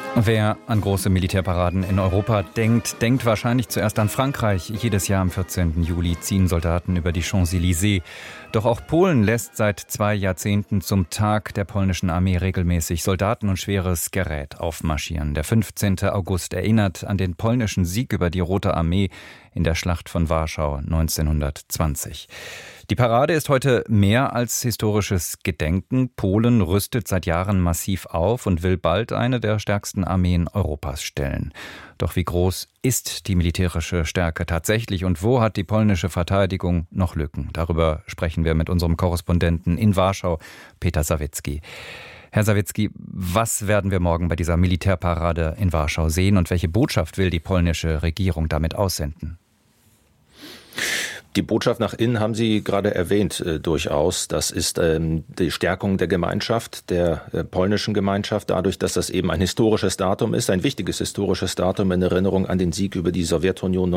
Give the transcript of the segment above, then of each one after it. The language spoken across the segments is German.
Wer an große Militärparaden in Europa denkt, denkt wahrscheinlich zuerst an Frankreich. Jedes Jahr am 14. Juli ziehen Soldaten über die Champs-Élysées. Doch auch Polen lässt seit 2 Jahrzehnten zum Tag der polnischen Armee regelmäßig Soldaten und schweres Gerät aufmarschieren. Der 15. August erinnert an den polnischen Sieg über die Rote Armee in der Schlacht von Warschau 1920. Die Parade ist heute mehr als historisches Gedenken. Polen rüstet seit Jahren massiv auf und will bald eine der stärksten Armeen Europas stellen. Doch wie groß ist die militärische Stärke tatsächlich und wo hat die polnische Verteidigung noch Lücken? Darüber sprechen wir mit unserem Korrespondenten in Warschau, Peter Sawicki. Herr Sawicki, was werden wir morgen bei dieser Militärparade in Warschau sehen und welche Botschaft will die polnische Regierung damit aussenden? Die Botschaft nach innen haben Sie gerade erwähnt, durchaus. Das ist die Stärkung der Gemeinschaft, der polnischen Gemeinschaft, dadurch, dass das eben ein historisches Datum ist, ein wichtiges historisches Datum in Erinnerung an den Sieg über die Sowjetunion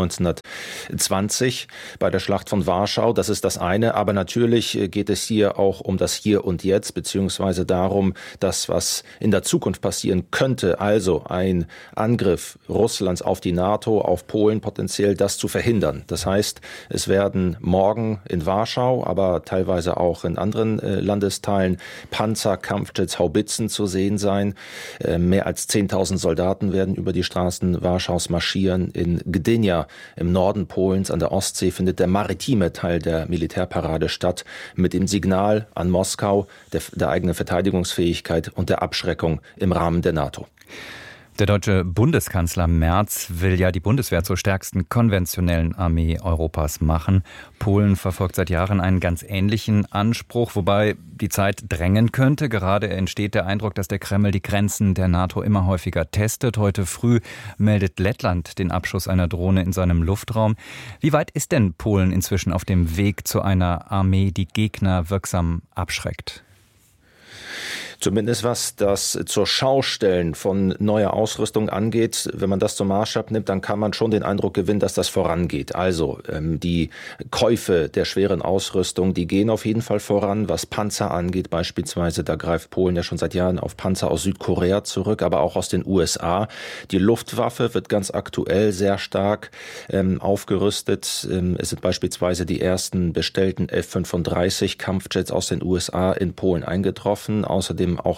1920 bei der Schlacht von Warschau. Das ist das eine. Aber natürlich geht es hier auch um das Hier und Jetzt, beziehungsweise darum, dass was in der Zukunft passieren könnte, also ein Angriff Russlands auf die NATO, auf Polen potenziell, das zu verhindern. Das heißt, es werden morgen in Warschau, aber teilweise auch in anderen Landesteilen Panzer, Kampfjets, Haubitzen zu sehen sein. Mehr als 10.000 Soldaten werden über die Straßen Warschaus marschieren. In Gdynia im Norden Polens an der Ostsee findet der maritime Teil der Militärparade statt, mit dem Signal an Moskau der eigenen Verteidigungsfähigkeit und der Abschreckung im Rahmen der NATO. Der deutsche Bundeskanzler Merz will ja die Bundeswehr zur stärksten konventionellen Armee Europas machen. Polen verfolgt seit Jahren einen ganz ähnlichen Anspruch, wobei die Zeit drängen könnte. Gerade entsteht der Eindruck, dass der Kreml die Grenzen der NATO immer häufiger testet. Heute früh meldet Lettland den Abschuss einer Drohne in seinem Luftraum. Wie weit ist denn Polen inzwischen auf dem Weg zu einer Armee, die Gegner wirksam abschreckt? Zumindest was das zur Schaustellen von neuer Ausrüstung angeht, wenn man das zum Maßstab nimmt, dann kann man schon den Eindruck gewinnen, dass das vorangeht. Also die Käufe der schweren Ausrüstung, die gehen auf jeden Fall voran. Was Panzer angeht beispielsweise, da greift Polen ja schon seit Jahren auf Panzer aus Südkorea zurück, aber auch aus den USA. Die Luftwaffe wird ganz aktuell sehr stark aufgerüstet. Es sind beispielsweise die ersten bestellten F-35 Kampfjets aus den USA in Polen eingetroffen. Außerdem auch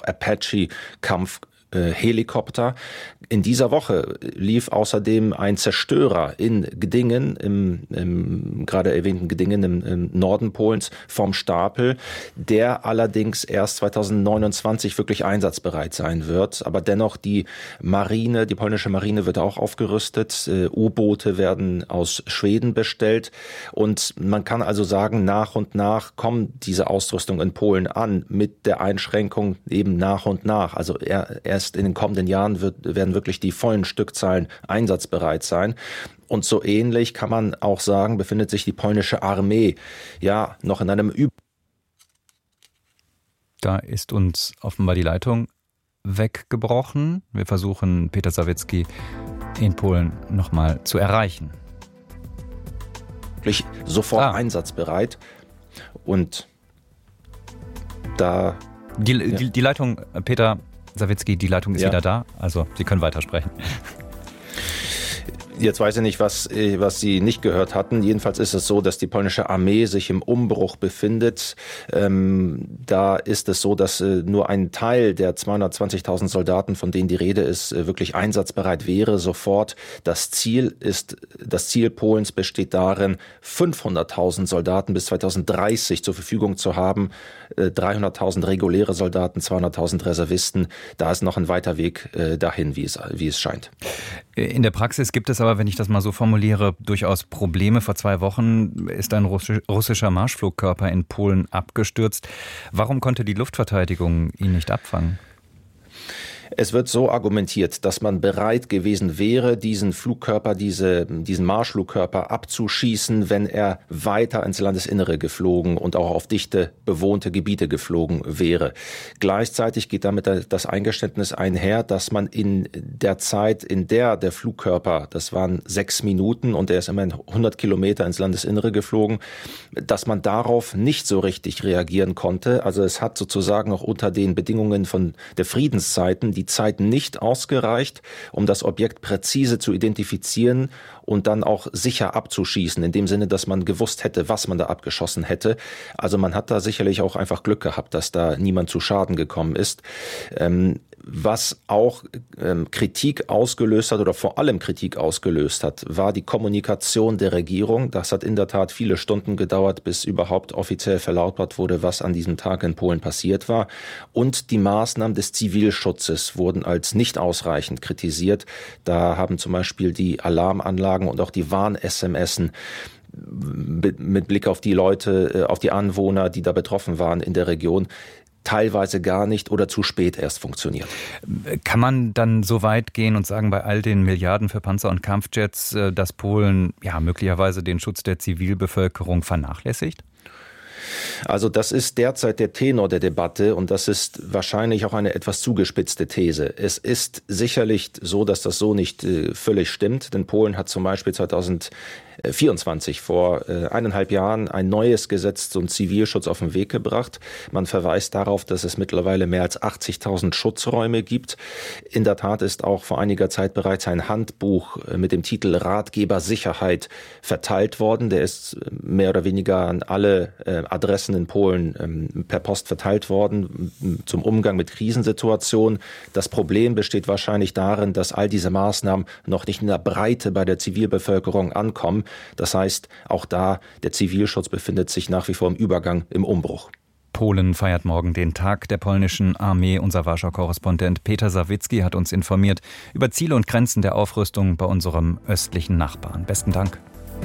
Apache-Kampfhelikopter. In dieser Woche lief außerdem ein Zerstörer in Gdynia, im gerade erwähnten Gdynia im Norden Polens, vom Stapel, der allerdings erst 2029 wirklich einsatzbereit sein wird. Aber dennoch die polnische Marine wird auch aufgerüstet. U-Boote werden aus Schweden bestellt. Und man kann also sagen, nach und nach kommt diese Ausrüstung in Polen an, mit der Einschränkung eben nach und nach. Also erst in den kommenden Jahren werden wirklich die vollen Stückzahlen einsatzbereit sein. Und so ähnlich kann man auch sagen, befindet sich die polnische Armee ja noch in einem Da ist uns offenbar die Leitung weggebrochen. Wir versuchen, Peter Sawicki in Polen nochmal zu erreichen. Sofort einsatzbereit. Und da... Die Leitung, Peter Sawicki, die Leitung ist wieder da, also Sie können weitersprechen. Jetzt weiß ich nicht, was Sie nicht gehört hatten. Jedenfalls ist es so, dass die polnische Armee sich im Umbruch befindet. Da ist es so, dass nur ein Teil der 220.000 Soldaten, von denen die Rede ist, wirklich einsatzbereit wäre sofort. Das Ziel Polens besteht darin, 500.000 Soldaten bis 2030 zur Verfügung zu haben. 300.000 reguläre Soldaten, 200.000 Reservisten. Da ist noch ein weiter Weg dahin, wie es scheint. In der Praxis gibt es aber, wenn ich das mal so formuliere, durchaus Probleme. Vor 2 Wochen ist ein russischer Marschflugkörper in Polen abgestürzt. Warum konnte die Luftverteidigung ihn nicht abfangen? Es wird so argumentiert, dass man bereit gewesen wäre, diesen Marschflugkörper abzuschießen, wenn er weiter ins Landesinnere geflogen und auch auf dichte bewohnte Gebiete geflogen wäre. Gleichzeitig geht damit das Eingeständnis einher, dass man in der Zeit, in der der Flugkörper, das waren 6 Minuten und er ist immerhin 100 Kilometer ins Landesinnere geflogen, dass man darauf nicht so richtig reagieren konnte. Also es hat sozusagen auch unter den Bedingungen von der Friedenszeiten die Zeit nicht ausgereicht, um das Objekt präzise zu identifizieren und dann auch sicher abzuschießen, in dem Sinne, dass man gewusst hätte, was man da abgeschossen hätte. Also man hat da sicherlich auch einfach Glück gehabt, dass da niemand zu Schaden gekommen ist. Was auch Kritik ausgelöst hat oder vor allem Kritik ausgelöst hat, war die Kommunikation der Regierung. Das hat in der Tat viele Stunden gedauert, bis überhaupt offiziell verlautbart wurde, was an diesem Tag in Polen passiert war. Und die Maßnahmen des Zivilschutzes wurden als nicht ausreichend kritisiert. Da haben zum Beispiel die Alarmanlagen und auch die Warn-SMSen mit Blick auf die Leute, auf die Anwohner, die da betroffen waren in der Region, teilweise gar nicht oder zu spät erst funktioniert. Kann man dann so weit gehen und sagen, bei all den Milliarden für Panzer und Kampfjets, dass Polen möglicherweise den Schutz der Zivilbevölkerung vernachlässigt? Also das ist derzeit der Tenor der Debatte und das ist wahrscheinlich auch eine etwas zugespitzte These. Es ist sicherlich so, dass das so nicht völlig stimmt, denn Polen hat zum Beispiel 2024 vor 1,5 Jahren ein neues Gesetz zum Zivilschutz auf den Weg gebracht. Man verweist darauf, dass es mittlerweile mehr als 80.000 Schutzräume gibt. In der Tat ist auch vor einiger Zeit bereits ein Handbuch mit dem Titel Ratgeber Sicherheit verteilt worden. Der ist mehr oder weniger an alle Adressen in Polen per Post verteilt worden zum Umgang mit Krisensituationen. Das Problem besteht wahrscheinlich darin, dass all diese Maßnahmen noch nicht in der Breite bei der Zivilbevölkerung ankommen. Das heißt, auch da, der Zivilschutz befindet sich nach wie vor im Übergang, im Umbruch. Polen feiert morgen den Tag der polnischen Armee. Unser Warschau-Korrespondent Peter Sawicki hat uns informiert über Ziele und Grenzen der Aufrüstung bei unserem östlichen Nachbarn. Besten Dank.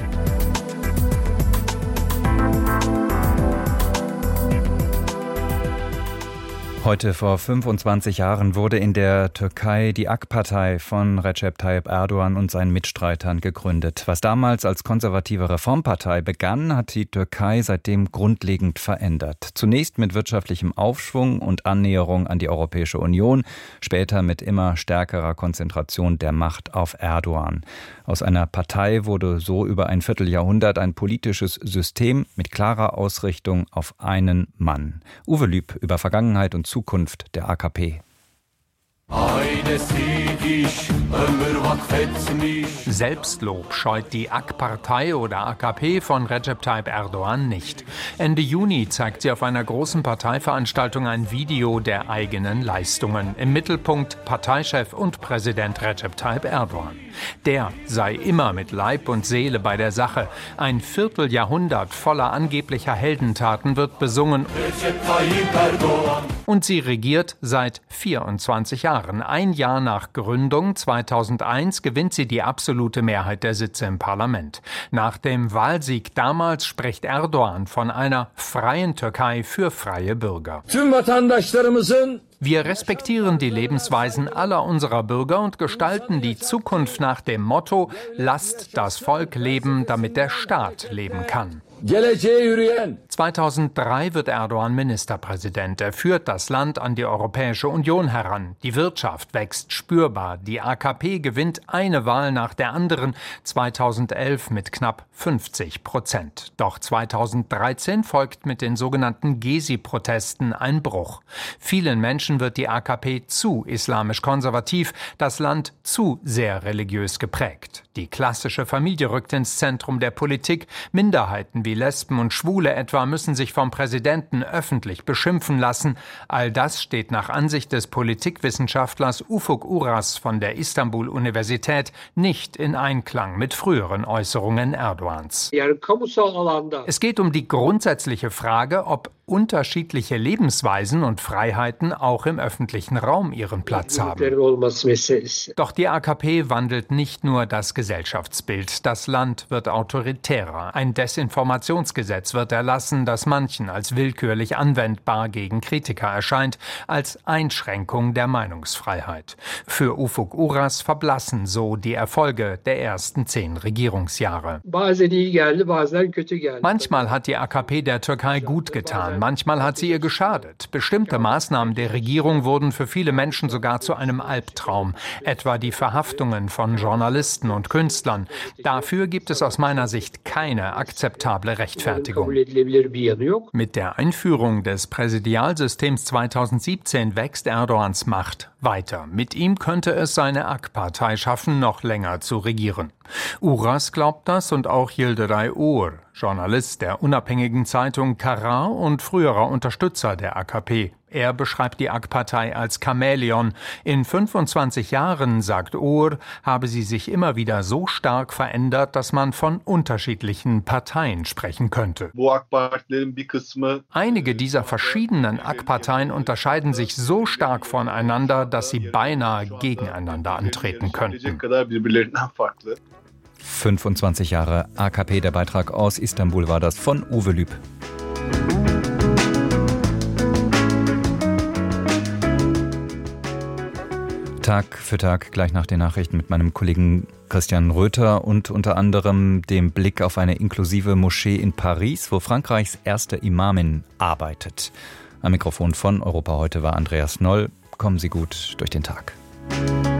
Heute vor 25 Jahren wurde in der Türkei die AK-Partei von Recep Tayyip Erdogan und seinen Mitstreitern gegründet. Was damals als konservative Reformpartei begann, hat die Türkei seitdem grundlegend verändert. Zunächst mit wirtschaftlichem Aufschwung und Annäherung an die Europäische Union, später mit immer stärkerer Konzentration der Macht auf Erdogan. Aus einer Partei wurde so über ein Vierteljahrhundert ein politisches System mit klarer Ausrichtung auf einen Mann. Uwe Lüb über Vergangenheit und Zukunft der AKP. Selbstlob scheut die AK-Partei oder AKP von Recep Tayyip Erdogan nicht. Ende Juni zeigt sie auf einer großen Parteiveranstaltung ein Video der eigenen Leistungen. Im Mittelpunkt Parteichef und Präsident Recep Tayyip Erdogan. Der sei immer mit Leib und Seele bei der Sache. Ein Vierteljahrhundert voller angeblicher Heldentaten wird besungen. Und sie regiert seit 24 Jahren. Ein Jahr nach Gründung, 2001, gewinnt sie die absolute Mehrheit der Sitze im Parlament. Nach dem Wahlsieg damals spricht Erdogan von einer freien Türkei für freie Bürger. Wir respektieren die Lebensweisen aller unserer Bürger und gestalten die Zukunft nach dem Motto: Lasst das Volk leben, damit der Staat leben kann. 2003 wird Erdogan Ministerpräsident. Er führt das Land an die Europäische Union heran. Die Wirtschaft wächst spürbar. Die AKP gewinnt eine Wahl nach der anderen, 2011 mit knapp 50%. Doch 2013 folgt mit den sogenannten Gezi-Protesten ein Bruch. Vielen Menschen wird die AKP zu islamisch konservativ, das Land zu sehr religiös geprägt. Die klassische Familie rückt ins Zentrum der Politik. Minderheiten wie Lesben und Schwule etwa müssen sich vom Präsidenten öffentlich beschimpfen lassen. All das steht nach Ansicht des Politikwissenschaftlers Ufuk Uras von der Istanbul-Universität nicht in Einklang mit früheren Äußerungen Erdogans. Es geht um die grundsätzliche Frage, ob unterschiedliche Lebensweisen und Freiheiten auch im öffentlichen Raum ihren Platz haben. Doch die AKP wandelt nicht nur das Gesellschaftsbild. Das Land wird autoritärer. Ein Desinformationsgesetz wird erlassen, das manchen als willkürlich anwendbar gegen Kritiker erscheint, als Einschränkung der Meinungsfreiheit. Für Ufuk Uras verblassen so die Erfolge der ersten 10 Regierungsjahre. Manchmal hat die AKP der Türkei gut getan. sondern manchmal hat sie ihr geschadet. Bestimmte Maßnahmen der Regierung wurden für viele Menschen sogar zu einem Albtraum, etwa die Verhaftungen von Journalisten und Künstlern. Dafür gibt es aus meiner Sicht keine akzeptable Rechtfertigung. Mit der Einführung des Präsidialsystems 2017 wächst Erdogans Macht weiter. Mit ihm könnte es seine AK-Partei schaffen, noch länger zu regieren. Uras glaubt das und auch Yildiray Ur, Journalist der unabhängigen Zeitung Karar und früherer Unterstützer der AKP. Er beschreibt die AK-Partei als Chamäleon. In 25 Jahren, sagt Ur, habe sie sich immer wieder so stark verändert, dass man von unterschiedlichen Parteien sprechen könnte. Einige dieser verschiedenen AK-Parteien unterscheiden sich so stark voneinander, dass sie beinahe gegeneinander antreten könnten. 25 Jahre AKP, der Beitrag aus Istanbul war das von Uwe Lüb. Tag für Tag, gleich nach den Nachrichten mit meinem Kollegen Christian Röther und unter anderem dem Blick auf eine inklusive Moschee in Paris, wo Frankreichs erste Imamin arbeitet. Am Mikrofon von Europa heute war Andreas Noll. Kommen Sie gut durch den Tag.